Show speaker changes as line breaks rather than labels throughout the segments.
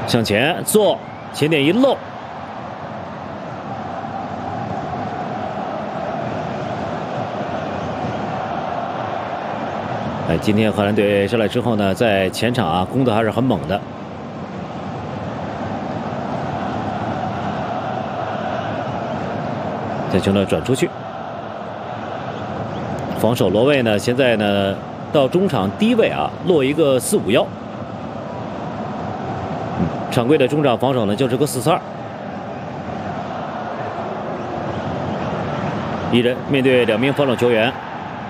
向前做，前点一漏。哎，今天荷兰队上来之后呢，在前场啊攻的还是很猛的。这球呢转出去，防守罗位呢，现在呢到中场低位啊落一个4-5-1。常规的中场防守呢就是个4-4-2。一人面对2名防守球员。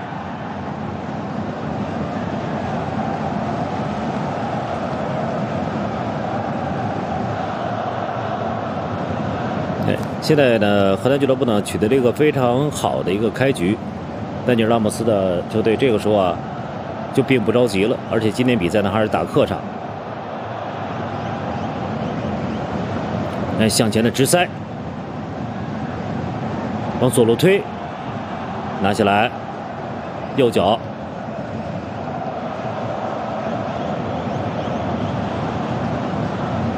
现在呢，荷兰俱乐部呢取得了一个非常好的一个开局。丹尼尔·拉莫斯的球队这个时候啊，就并不着急了，而且今天比赛呢还是打客场。哎，向前的直塞，往左路推，拿下来，右脚，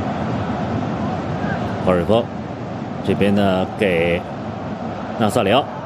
华尔峰。这边呢，给纳萨里奥。